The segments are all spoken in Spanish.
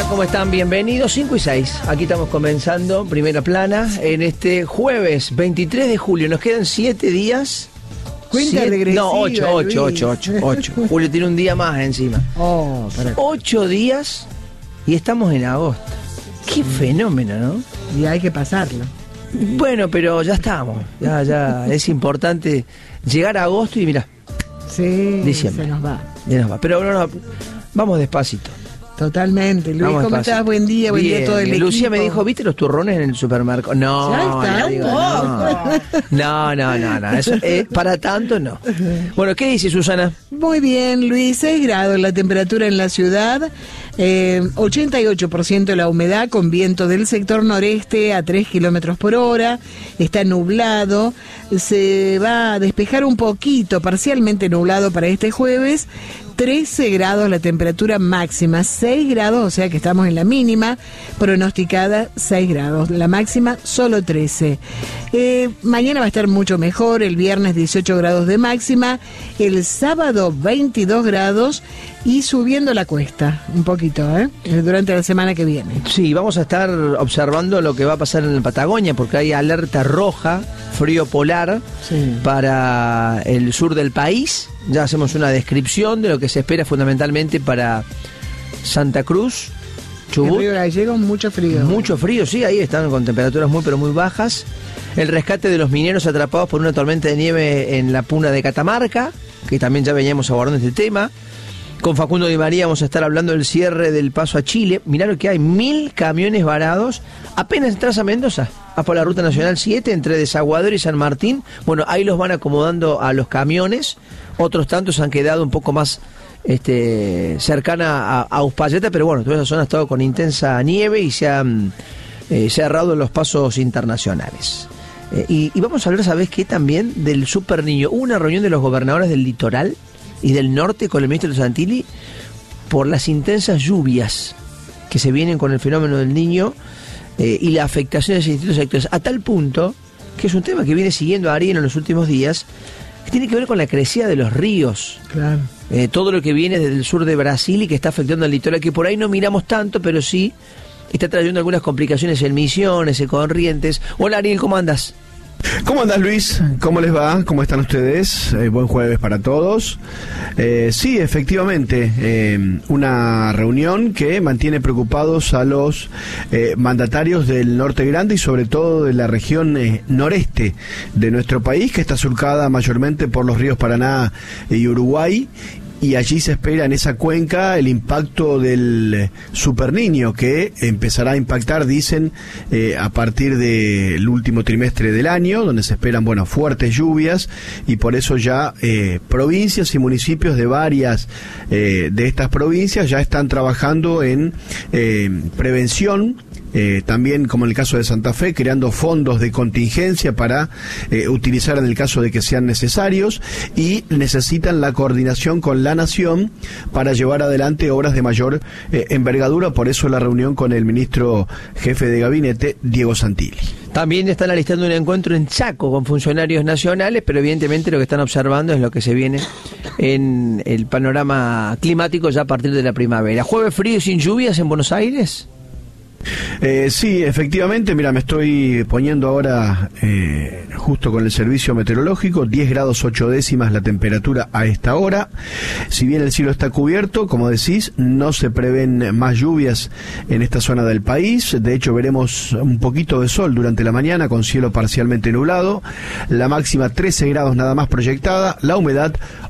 ¿cómo están? Bienvenidos, 5 y 6. Aquí estamos comenzando Primera Plana en este jueves 23 de julio. Nos quedan 7 días. Cuenta regresiva. No, 8. Julio tiene un día más encima. 8 días y estamos en agosto. Qué fenómeno, ¿no? Y hay que pasarlo. Bueno, pero ya estamos. Ya es importante llegar a agosto y mirá. Sí, diciembre. se nos va. Pero no, vamos despacito. Totalmente. Luis, Vamos ¿cómo estás? Buen día a todo el equipo. Lucía me dijo, ¿viste los turrones en el supermercado? No, eso, para tanto no. Bueno, ¿qué dice Susana? Muy bien, Luis, 6 grados la temperatura en la ciudad, 88% la humedad con viento del sector noreste a 3 kilómetros por hora, está nublado, se va a despejar un poquito, parcialmente nublado para este jueves, 13 grados la temperatura máxima, 6 grados, o sea que estamos en la mínima, pronosticada 6 grados, la máxima solo 13. Mañana va a estar mucho mejor, el viernes 18 grados de máxima, el sábado 22 grados y subiendo la cuesta un poquito, durante la semana que viene. Sí, vamos a estar observando lo que va a pasar en la Patagonia, porque hay alerta roja, frío polar, para el sur del país. Ya hacemos una descripción de lo que se espera fundamentalmente para Santa Cruz, Chubut. Río Gallegos, mucho frío. Mucho frío, sí, ahí están con temperaturas muy bajas. El rescate de los mineros atrapados por una tormenta de nieve en la Puna de Catamarca, que también ya veníamos abordando este tema. Con Facundo Di María vamos a estar hablando del cierre del paso a Chile. Mirá lo que hay, 1000 camiones varados. Apenas entras a Mendoza, por la Ruta Nacional 7, entre Desaguadero y San Martín. Bueno, ahí los van acomodando a los camiones. Otros tantos han quedado un poco más cercana a Uspallata, pero bueno, toda esa zona ha estado con intensa nieve y se han cerrado los pasos internacionales. Y vamos a hablar, ¿sabés qué? También del Super Niño. Hubo una reunión de los gobernadores del litoral y del norte con el ministro Santilli por las intensas lluvias que se vienen con el fenómeno del Niño y la afectación de distintos sectores, a tal punto que es un tema que viene siguiendo a Ariel en los últimos días, que tiene que ver con la crecida de los ríos. Claro. Todo lo que viene desde el sur de Brasil y que está afectando al litoral, que por ahí no miramos tanto, pero sí está trayendo algunas complicaciones en Misiones, en Corrientes. Hola Ariel, ¿cómo andas? ¿Cómo andás, Luis? ¿Cómo les va? ¿Cómo están ustedes? Buen jueves para todos. Sí, efectivamente, una reunión que mantiene preocupados a los mandatarios del Norte Grande y sobre todo de la región noreste de nuestro país, que está surcada mayormente por los ríos Paraná y Uruguay. Y allí se espera en esa cuenca el impacto del Super Niño, que empezará a impactar, dicen, a partir del último trimestre del año, donde se esperan, fuertes lluvias, y por eso ya provincias y municipios de varias de estas provincias ya están trabajando en prevención. También, como en el caso de Santa Fe, creando fondos de contingencia para utilizar en el caso de que sean necesarios, y necesitan la coordinación con la Nación para llevar adelante obras de mayor envergadura. Por eso la reunión con el ministro jefe de gabinete, Diego Santilli. También están alistando un encuentro en Chaco con funcionarios nacionales, pero evidentemente lo que están observando es lo que se viene en el panorama climático ya a partir de la primavera. ¿Jueves frío y sin lluvias en Buenos Aires? Sí, efectivamente, mira, me estoy poniendo ahora justo con el servicio meteorológico, 10 grados 8 décimas la temperatura a esta hora. Si bien el cielo está cubierto, como decís, no se prevén más lluvias en esta zona del país. De hecho, veremos un poquito de sol durante la mañana con cielo parcialmente nublado. La máxima 13 grados nada más proyectada, la humedad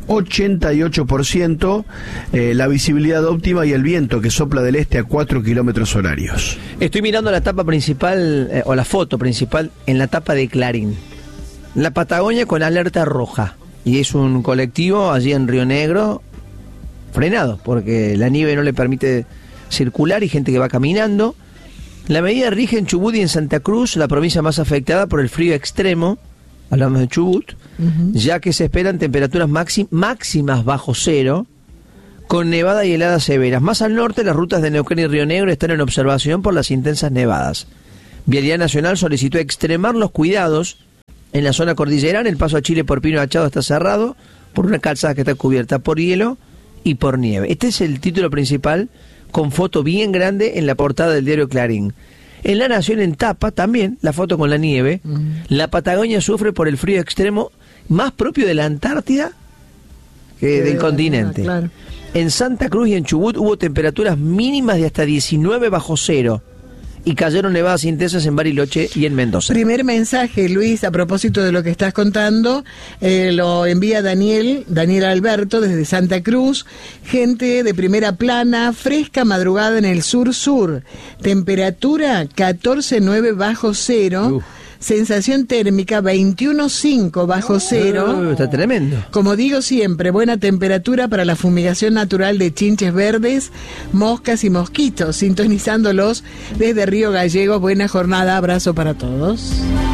88%, la visibilidad óptima y el viento que sopla del este a 4 kilómetros horarios. Estoy mirando la tapa principal, o la foto principal, en la tapa de Clarín. La Patagonia con alerta roja. Y es un colectivo allí en Río Negro, frenado, porque la nieve no le permite circular y gente que va caminando. La medida rige en Chubut y en Santa Cruz, la provincia más afectada por el frío extremo. Hablamos de Chubut, ya que se esperan temperaturas máximas bajo cero, con nevada y heladas severas. Más al norte, las rutas de Neuquén y Río Negro están en observación por las intensas nevadas. Vialidad Nacional solicitó extremar los cuidados en la zona cordillerana. El paso a Chile por Pino Achado está cerrado por una calzada que está cubierta por hielo y por nieve. Este es el título principal con foto bien grande en la portada del diario Clarín. En La Nación, en tapa, también la foto con la nieve. La Patagonia sufre por el frío extremo más propio de la Antártida que del continente. Claro. En Santa Cruz y en Chubut hubo temperaturas mínimas de hasta 19 bajo cero. Y cayeron nevadas intensas en Bariloche y en Mendoza. Primer mensaje, Luis, a propósito de lo que estás contando, lo envía Daniel Alberto desde Santa Cruz. Gente de primera plana, fresca madrugada en el sur-sur. Temperatura 14,9 bajo cero. Sensación térmica 21,5 bajo cero. Está tremendo. Como digo siempre, buena temperatura para la fumigación natural de chinches verdes, moscas y mosquitos. Sintonizándolos desde Río Gallegos. Buena jornada, abrazo para todos.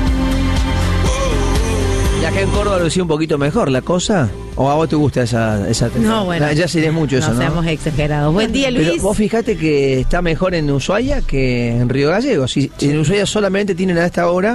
¿Y acá en Córdoba lo decía un poquito mejor la cosa? ¿O a vos te gusta esa temperatura? No, bueno. Ya sería mucho eso, ¿no? No seamos exagerados. Buen día, Luis. Pero vos fijate que está mejor en Ushuaia que en Río Gallegos. En Ushuaia solamente tienen a esta hora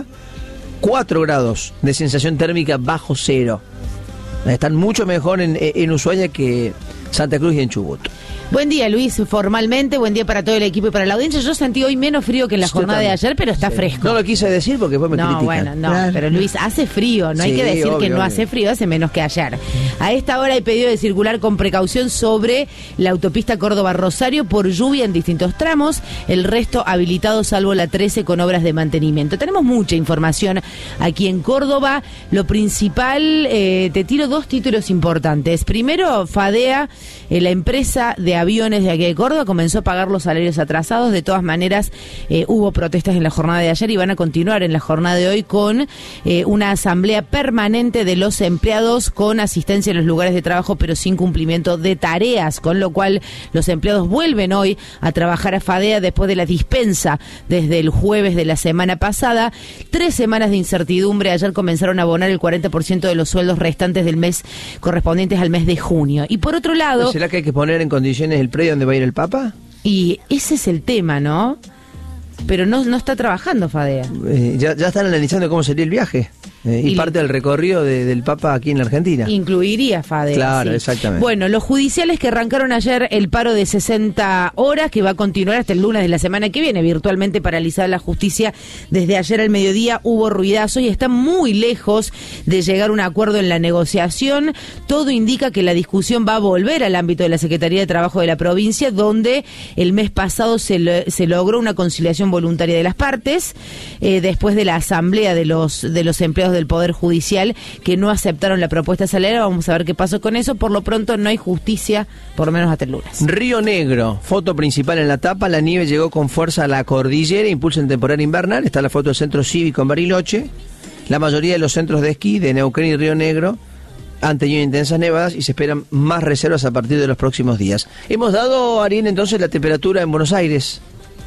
4 grados de sensación térmica bajo cero. Están mucho mejor en Ushuaia que Santa Cruz y en Chubut. Buen día, Luis, formalmente, buen día para todo el equipo y para la audiencia. Yo sentí hoy menos frío que en la jornada de ayer, pero está fresco. No lo quise decir porque después me critican. Bueno, no, Claro. pero Luis, hace frío, no hay que decir que no hace frío, hace menos que ayer. A esta hora hay pedido de circular con precaución sobre la autopista Córdoba-Rosario por lluvia en distintos tramos, el resto habilitado salvo la 13 con obras de mantenimiento. Tenemos mucha información aquí en Córdoba. Lo principal, te tiro 2 títulos importantes. Primero, Fadea, la empresa de aviones de aquí de Córdoba, comenzó a pagar los salarios atrasados. De todas maneras, hubo protestas en la jornada de ayer y van a continuar en la jornada de hoy con una asamblea permanente de los empleados con asistencia en los lugares de trabajo, pero sin cumplimiento de tareas, con lo cual los empleados vuelven hoy a trabajar a Fadea después de la dispensa desde el jueves de la semana pasada. 3 semanas de incertidumbre. Ayer comenzaron a abonar el 40% de los sueldos restantes del mes correspondientes al mes de junio. Y por otro lado... ¿Será que hay que poner en condiciones el predio donde va a ir el Papa? Y ese es el tema, ¿no? Pero no está trabajando Fadea. Ya están analizando cómo sería el viaje. Y parte del recorrido del Papa aquí en la Argentina. Incluiría Fadea. Claro, sí. exactamente. Bueno, los judiciales que arrancaron ayer el paro de 60 horas, que va a continuar hasta el lunes de la semana que viene, virtualmente paralizada la justicia desde ayer al mediodía, hubo ruidazo y está muy lejos de llegar a un acuerdo en la negociación. Todo indica que la discusión va a volver al ámbito de la Secretaría de Trabajo de la provincia, donde el mes pasado se logró una conciliación voluntaria de las partes, después de la asamblea de los empleados del Poder Judicial que no aceptaron la propuesta salarial. Vamos a ver qué pasó con eso. Por lo pronto no hay justicia, por lo menos hasta el lunes. Río Negro, foto principal en la tapa. La nieve llegó con fuerza a la cordillera, impulsa en temporada invernal. Está la foto del centro cívico en Bariloche. La mayoría de los centros de esquí de Neuquén y Río Negro han tenido intensas nevadas y se esperan más reservas a partir de los próximos días. Hemos dado, Ariel, entonces la temperatura en Buenos Aires.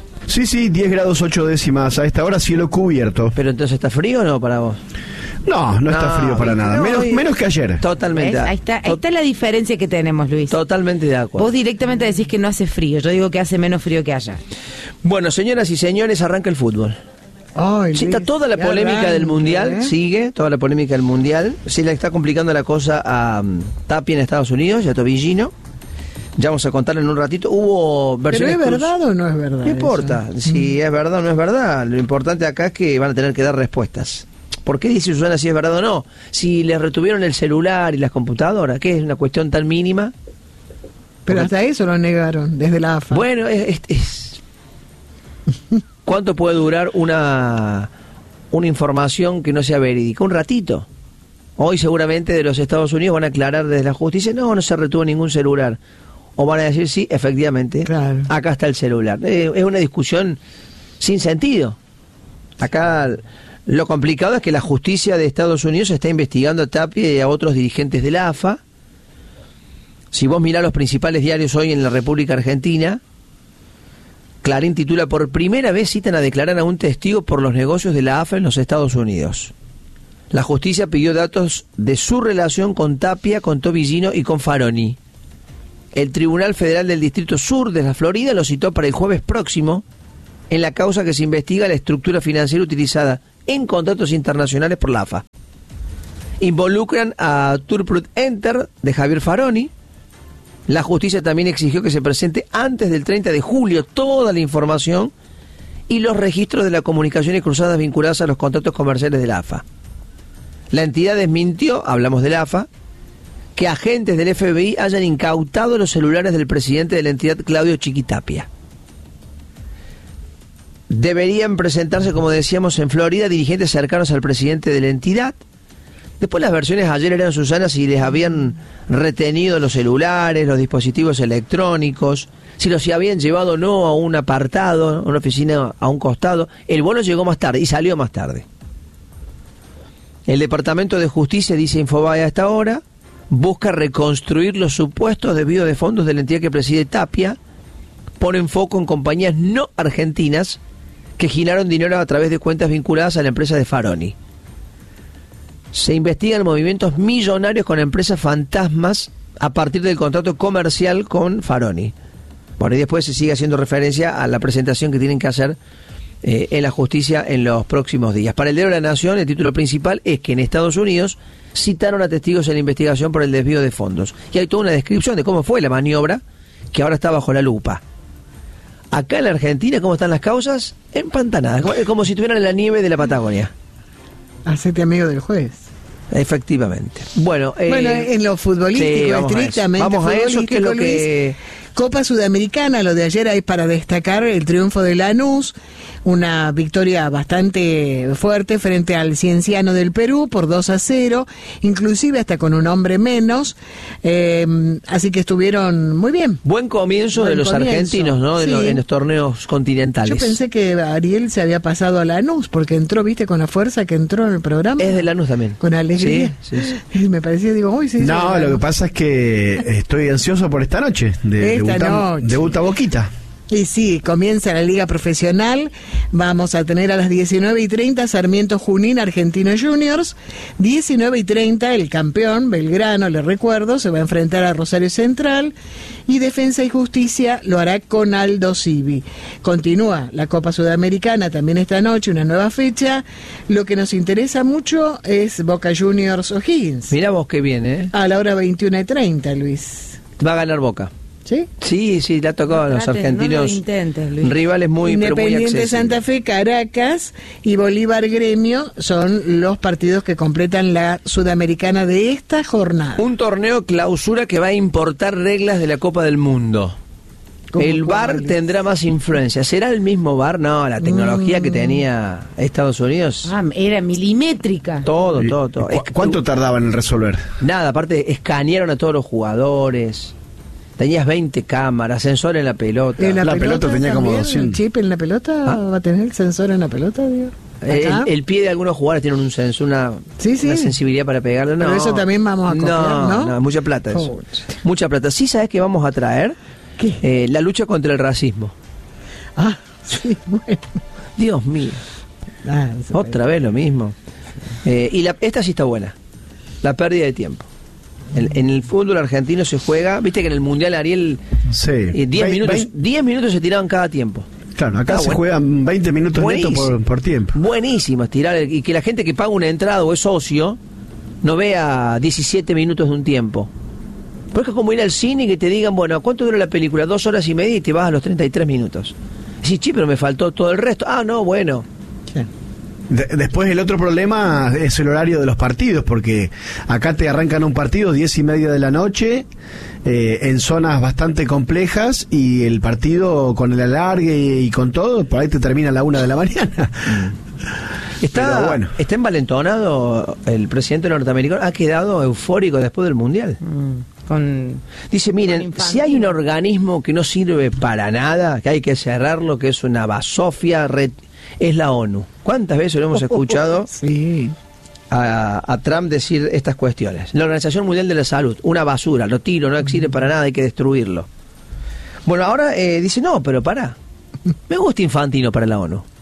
Sí, 10 grados 8 décimas. A esta hora cielo cubierto. ¿Pero entonces está frío o no para vos? No está frío para nada. Menos que ayer. Totalmente. Ahí está la diferencia que tenemos, Luis. Totalmente de acuerdo. Vos directamente decís que no hace frío. Yo digo que hace menos frío que ayer. Bueno, señoras y señores, arranca el fútbol. Ay, Sí, está Luis, toda la ya polémica arranca, del Mundial, sigue toda la polémica del Mundial. Se le está complicando la cosa a Tapia en Estados Unidos y a Tobillino. Ya vamos a contar en un ratito. Hubo ¿Pero versiones... es verdad o no es verdad? No importa si es verdad o no es verdad. Lo importante acá es que van a tener que dar respuestas. ¿Por qué dice Susana si es verdad o no? Si les retuvieron el celular y las computadoras, ¿qué es una cuestión tan mínima? Pero hasta eso lo negaron, desde la AFA. Bueno, ¿cuánto puede durar una información que no sea verídica? Un ratito. Hoy seguramente de los Estados Unidos van a aclarar desde la justicia, no se retuvo ningún celular. O van a decir, sí, efectivamente, claro, acá está el celular. Es una discusión sin sentido. Acá lo complicado es que la justicia de Estados Unidos está investigando a Tapia y a otros dirigentes de la AFA. Si vos mirás los principales diarios hoy en la República Argentina, Clarín titula: por primera vez citan a declarar a un testigo por los negocios de la AFA en los Estados Unidos. La justicia pidió datos de su relación con Tapia, con Tobillino y con Faroni. El Tribunal Federal del Distrito Sur de la Florida lo citó para el jueves próximo en la causa que se investiga la estructura financiera utilizada en contratos internacionales por la AFA. Involucran a Turprut Enter de Javier Faroni, La justicia también exigió que se presente antes del 30 de julio toda la información y los registros de las comunicaciones cruzadas vinculadas a los contratos comerciales de la AFA. La entidad desmintió, hablamos de la AFA, que agentes del FBI hayan incautado los celulares del presidente de la entidad, Claudio Chiquitapia. Deberían presentarse, como decíamos, en Florida dirigentes cercanos al presidente de la entidad. Después las versiones ayer eran, Susana, si les habían retenido los celulares, los dispositivos electrónicos, si los habían llevado o no a un apartado, a una oficina a un costado. El bono llegó más tarde y salió más tarde. El Departamento de Justicia, dice Infobae a esta hora, busca reconstruir los supuestos desvíos de fondos de la entidad que preside Tapia. Ponen foco en compañías no argentinas que giraron dinero a través de cuentas vinculadas a la empresa de Faroni. Se investigan movimientos millonarios con empresas fantasmas a partir del contrato comercial con Faroni. Bueno, y después se sigue haciendo referencia a la presentación que tienen que hacer en la justicia en los próximos días. Para el diario de la Nación, el título principal es que en Estados Unidos citaron a testigos en la investigación por el desvío de fondos. Y hay toda una descripción de cómo fue la maniobra, que ahora está bajo la lupa. Acá en la Argentina, ¿cómo están las causas? Empantanadas, como si estuvieran en la nieve de la Patagonia. Hacete amigo del juez. Efectivamente. Bueno, en lo futbolístico, sí, estrictamente vamos a eso, que es lo que... Copa Sudamericana, lo de ayer es para destacar el triunfo de Lanús, una victoria bastante fuerte frente al Cienciano del Perú por 2-0, inclusive hasta con un hombre menos, así que estuvieron muy bien. Buen comienzo de los argentinos, ¿no? Sí. En los torneos continentales. Yo pensé que Ariel se había pasado a Lanús, porque entró, viste, con la fuerza que entró en el programa. Es de Lanús también. Con alegría. Sí. Y me parecía, digo, uy, sí. No, lo que pasa es que estoy ansioso por esta noche. Debuta Boquita. Y sí, comienza la Liga Profesional. Vamos a tener a las 19:30 Sarmiento Junín Argentino Juniors. 19:30 el campeón Belgrano, les recuerdo, se va a enfrentar a Rosario Central. Y Defensa y Justicia lo hará con Aldo Civi. Continúa la Copa Sudamericana también esta noche, una nueva fecha. Lo que nos interesa mucho es Boca Juniors O'Higgins. Mirá vos qué bien, ¿eh? A la hora 21:30, Luis. Va a ganar Boca. ¿Sí? Sí, le ha tocado a los argentinos rivales muy Independiente Santa Fe, Caracas y Bolívar Gremio son los partidos que completan la Sudamericana de esta jornada. Un torneo clausura que va a importar reglas de la Copa del Mundo. El VAR tendrá más influencia. ¿Será el mismo VAR? No, la tecnología que tenía Estados Unidos. Era milimétrica. Todo. ¿Cuánto tardaban en resolver? Nada, aparte escanearon a todos los jugadores. Tenías 20 cámaras, sensor en la pelota. La pelota tenía como 200. ¿El chip en la pelota? ¿Va a tener el sensor en la pelota, digo? El pie de algunos jugadores tiene un sensor, una sensibilidad para pegarlo. No, pero eso también vamos a copiar, ¿no? No, mucha plata eso. Mucha plata. ¿Sí sabes qué vamos a traer? ¿Qué? La lucha contra el racismo. Sí, bueno. Dios mío. Otra vez lo mismo. Y esta sí está buena. La pérdida de tiempo. En el fútbol argentino se juega, viste que en el Mundial, Ariel, 10 minutos se tiraban cada tiempo. Claro, acá se juegan 20 minutos netos por tiempo. Buenísimo, estirar, y que la gente que paga una entrada o es socio no vea 17 minutos de un tiempo. Porque es como ir al cine y que te digan, bueno, ¿cuánto dura la película? 2 horas y media y te vas a los 33 minutos. Sí, pero me faltó todo el resto. No, bueno. Sí. Después el otro problema es el horario de los partidos, porque acá te arrancan un partido 10:30 de la noche, en zonas bastante complejas, y el partido con el alargue y con todo, por ahí te termina a la 1 de la mañana. Está envalentonado el presidente norteamericano, ha quedado eufórico después del Mundial. Dice, miren, si hay un organismo que no sirve para nada, que hay que cerrarlo, que es una basofia, es la ONU. ¿Cuántas veces lo hemos escuchado a Trump decir estas cuestiones? La Organización Mundial de la Salud, una basura, lo tiro, no sirve para nada, hay que destruirlo. Bueno, ahora dice, no, pero pará, me gusta Infantino para la ONU.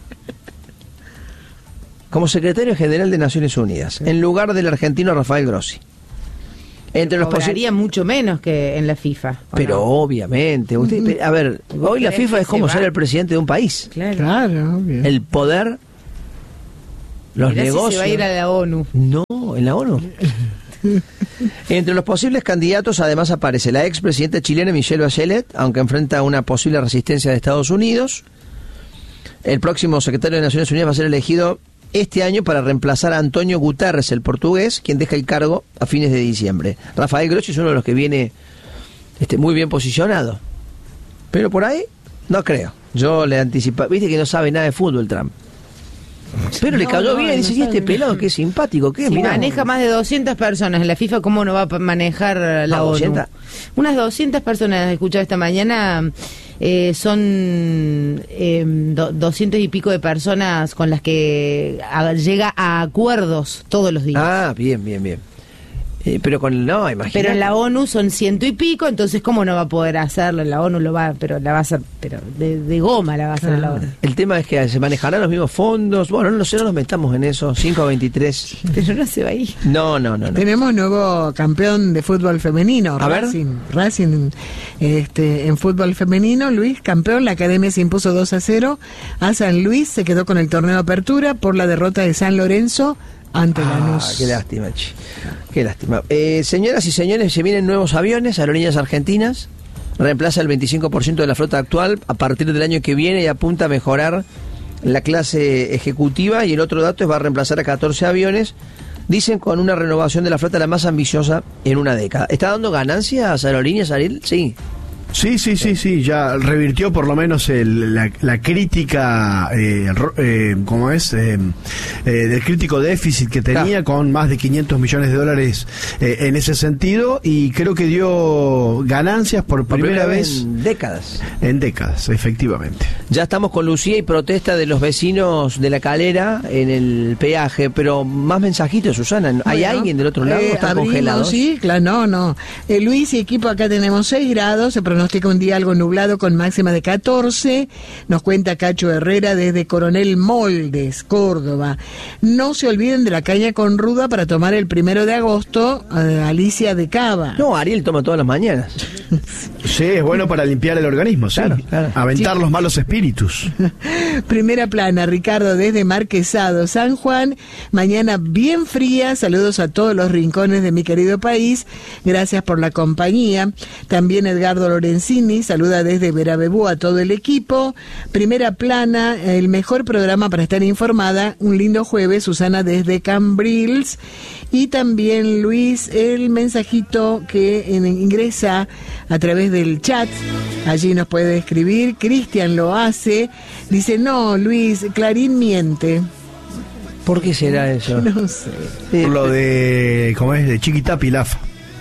Como secretario general de Naciones Unidas, en lugar del argentino Rafael Grossi. Entre los cobraría mucho menos que en la FIFA. Pero obviamente, a ver, hoy la FIFA es como ser el presidente de un país. Claro, obvio. El poder, los negocios. Si se va a ir a la ONU. No, en la ONU. Entre los posibles candidatos además aparece la expresidenta chilena Michelle Bachelet, aunque enfrenta una posible resistencia de Estados Unidos. El próximo secretario de Naciones Unidas va a ser elegido este año para reemplazar a Antonio Guterres, el portugués, quien deja el cargo a fines de diciembre. Rafael Grossi es uno de los que viene muy bien posicionado. Pero por ahí, no creo. Yo le anticipo. Viste que no sabe nada de fútbol Trump. Pero le cayó bien y dice, y este pelado que es simpático, ¿qué? Si Mirá, maneja más de 200 personas en la FIFA, ¿cómo no va a manejar la ONU? 200. Unas 200 personas, he escuchado esta mañana, son 200 y pico de personas con las que llega a acuerdos todos los días. Ah, bien. Pero no, imagínate. Pero en la ONU son 100 y pico, entonces ¿cómo no va a poder hacerlo? En la ONU la va a hacer, pero de goma la va a hacer en la ONU. El tema es que se manejarán los mismos fondos. Bueno, no sé, no nos metamos en eso. 5-23. Pero no se va ahí. No. Tenemos nuevo campeón de fútbol femenino, A ver. Racing en fútbol femenino, Luis, campeón. La academia se impuso 2-0 a San Luis, se quedó con el torneo de apertura por la derrota de San Lorenzo ante Lanús. Qué lástima, qué lástima. Señoras y señores, se vienen nuevos aviones, Aerolíneas Argentinas. Reemplaza el 25% de la flota actual a partir del año que viene y apunta a mejorar la clase ejecutiva. Y el otro dato es va a reemplazar a 14 aviones, dicen, con una renovación de la flota la más ambiciosa en una década. ¿Está dando ganancias Aerolíneas, Ariel? Sí. Sí, ya revirtió por lo menos la crítica, ¿cómo es? Del crítico déficit que tenía, con más de 500 millones de dólares en ese sentido, y creo que dio ganancias por primera vez en décadas. En décadas, efectivamente. Ya estamos con Lucía y protesta de los vecinos de La Calera en el peaje, pero más mensajitos, Susana. ¿Hay alguien del otro lado? ¿Están congelados? Sí, claro, no. Luis y equipo, acá tenemos 6 grados, se pronostica un día algo nublado con máxima de 14, nos cuenta Cacho Herrera desde Coronel Moldes, Córdoba. No se olviden de la caña con ruda para tomar el 1 de agosto, Alicia de Cava. No, Ariel toma todas las mañanas. Sí, es bueno para limpiar el organismo, sí. Claro. Aventar los malos espíritus. Primera plana, Ricardo desde Marquesado, San Juan. Mañana bien fría, saludos a todos los rincones de mi querido país, gracias por la compañía. También Edgardo Lorenzini saluda desde Verabebú a todo el equipo. Primera plana, el mejor programa para estar informada. Un lindo jueves, Susana desde Cambrils. Y también Luis, el mensajito que ingresa a través del chat, allí nos puede escribir. Cristian lo hace, dice: no, Luis, Clarín miente. ¿Por qué será eso? No sé. Lo de, ¿cómo es? De Chiquita Pilaf.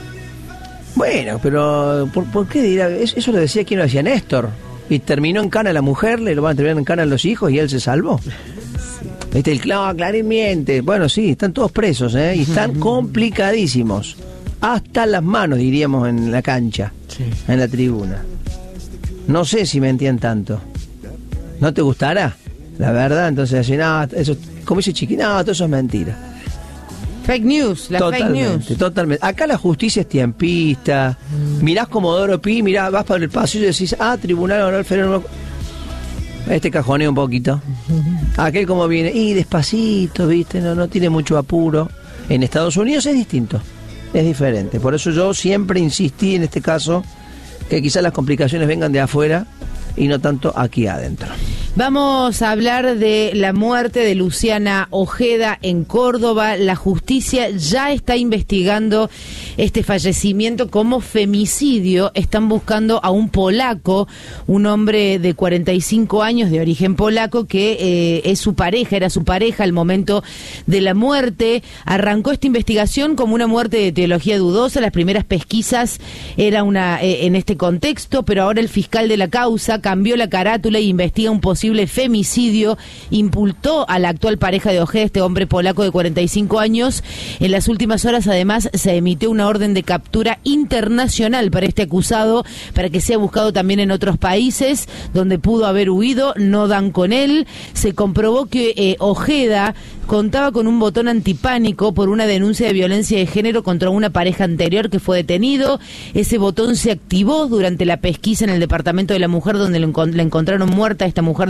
Bueno, pero ¿por qué dirá? Eso lo decía, ¿quién lo decía? Néstor. Y terminó en cana la mujer, le lo van a terminar en cana los hijos y él se salvó. ¿Viste? El Clarín miente. Bueno, sí, están todos presos, y están complicadísimos. Hasta las manos, diríamos, en la cancha, en la tribuna. No sé si mentían tanto. ¿No te gustará? La verdad, entonces así, no, eso, como dice Chiqui, no, todo eso es mentira. Fake news, fake news. Totalmente. Acá la justicia es tiempista. Mirás Comodoro Pi, vas por el pasillo y decís, Tribunal Oral Federal. Este cajonea un poquito. Aquel como viene, y despacito, ¿viste? No tiene mucho apuro. En Estados Unidos es distinto. Es diferente. Por eso yo siempre insistí en este caso que quizás las complicaciones vengan de afuera y no tanto aquí adentro. Vamos a hablar de la muerte de Luciana Ojeda en Córdoba. La justicia ya está investigando este fallecimiento como femicidio. Están buscando a un polaco, un hombre de 45 años de origen polaco que era su pareja al momento de la muerte. Arrancó esta investigación como una muerte de etiología dudosa. Las primeras pesquisas era en este contexto, pero ahora el fiscal de la causa cambió la carátula e investiga un posible femicidio. Imputó a la actual pareja de Ojeda, este hombre polaco de 45 años. En las últimas horas, además, se emitió una orden de captura internacional para este acusado, para que sea buscado también en otros países donde pudo haber huido. No dan con él. Se comprobó que Ojeda contaba con un botón antipánico por una denuncia de violencia de género contra una pareja anterior que fue detenido. Ese botón se activó durante la pesquisa en el departamento de la mujer, donde la encontraron muerta esta mujer de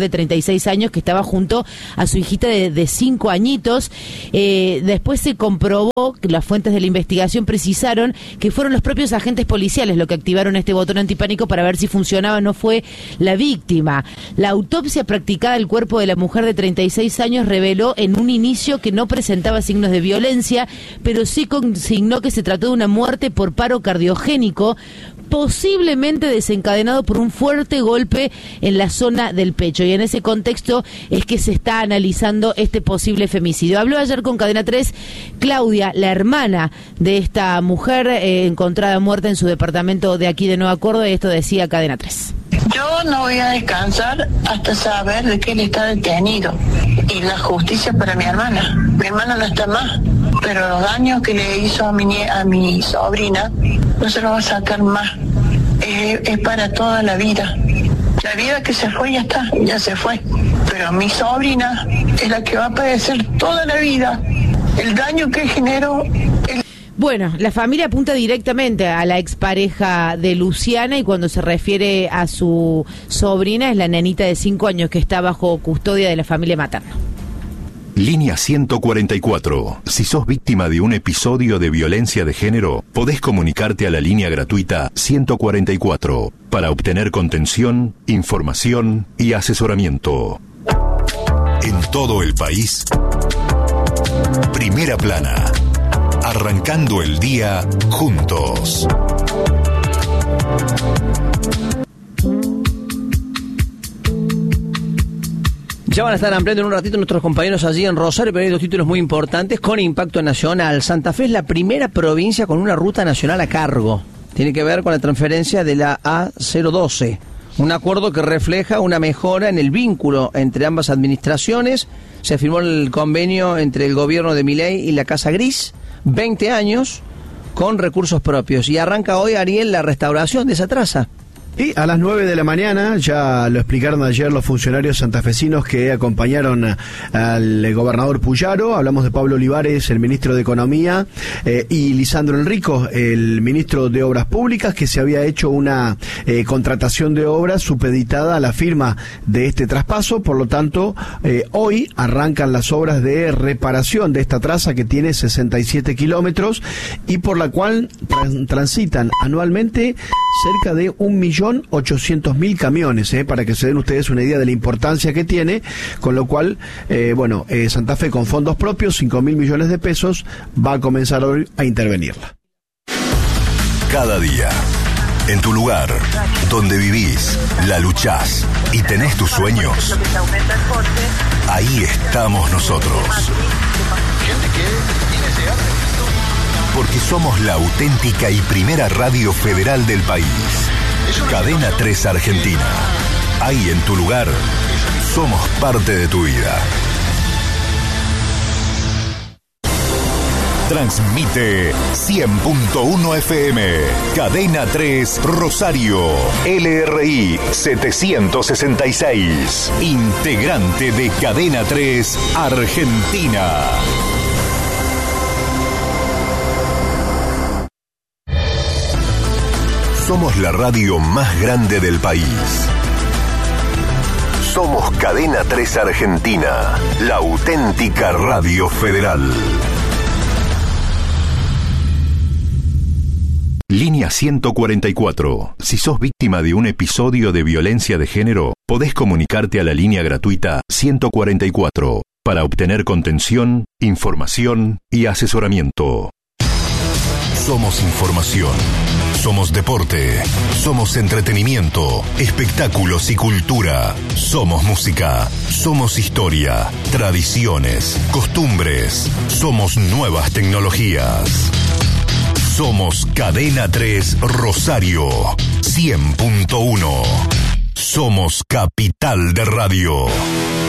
de 36 años que estaba junto a su hijita de 5 añitos. Después se comprobó, que las fuentes de la investigación precisaron que fueron los propios agentes policiales los que activaron este botón antipánico para ver si funcionaba o no fue la víctima. La autopsia practicada al cuerpo de la mujer de 36 años reveló en un inicio que no presentaba signos de violencia, pero sí consignó que se trató de una muerte por paro cardiogénico, posiblemente desencadenado por un fuerte golpe en la zona del pecho. Y en ese contexto es que se está analizando este posible femicidio. Habló ayer con Cadena 3 Claudia, la hermana de esta mujer encontrada muerta en su departamento de aquí de Nueva Córdoba, y esto decía Cadena 3. Yo no voy a descansar hasta saber de que él está detenido y la justicia para mi hermana. Mi hermana no está más, pero los daños que le hizo a mi sobrina no se los va a sacar más. Es para toda la vida. La vida que se fue ya está, ya se fue. Pero mi sobrina es la que va a padecer toda la vida el daño que generó. Bueno, la familia apunta directamente a la expareja de Luciana, y cuando se refiere a su sobrina es la nenita de 5 años que está bajo custodia de la familia materna. Línea 144. Si sos víctima de un episodio de violencia de género, podés comunicarte a la línea gratuita 144 para obtener contención, información y asesoramiento. En todo el país, Primera Plana. Arrancando el día juntos. Ya van a estar ampliando en un ratito nuestros compañeros allí en Rosario, pero hay 2 títulos muy importantes con impacto nacional. Santa Fe es la primera provincia con una ruta nacional a cargo. Tiene que ver con la transferencia de la A012. Un acuerdo que refleja una mejora en el vínculo entre ambas administraciones. Se firmó el convenio entre el gobierno de Milei y la Casa Gris, 20 años con recursos propios. Y arranca hoy, Ariel, la restauración de esa traza. Y a las 9 de la mañana, ya lo explicaron ayer los funcionarios santafesinos que acompañaron al gobernador Puyaro. Hablamos de Pablo Olivares, el ministro de Economía, y Lisandro Enrico, el ministro de Obras Públicas, que se había hecho una contratación de obras supeditada a la firma de este traspaso. Por lo tanto, hoy arrancan las obras de reparación de esta traza que tiene 67 kilómetros y por la cual transitan anualmente cerca de 1.800.000 camiones, para que se den ustedes una idea de la importancia que tiene, con lo cual, Santa Fe con fondos propios, 5.000 millones de pesos, va a comenzar hoy a intervenirla. Cada día, en tu lugar, donde vivís, la luchás y tenés tus sueños, ahí estamos nosotros. Porque somos la auténtica y primera radio federal del país. Cadena 3 Argentina. Ahí en tu lugar, somos parte de tu vida. Transmite 100.1 FM. Cadena 3 Rosario. LRI 766. Integrante de Cadena 3 Argentina. Somos la radio más grande del país. Somos Cadena 3 Argentina, la auténtica radio federal. Línea 144. Si sos víctima de un episodio de violencia de género, podés comunicarte a la línea gratuita 144 para obtener contención, información y asesoramiento. Somos información. Somos deporte, somos entretenimiento, espectáculos y cultura. Somos música, somos historia, tradiciones, costumbres. Somos nuevas tecnologías. Somos Cadena 3 Rosario 100.1. Somos Capital de Radio.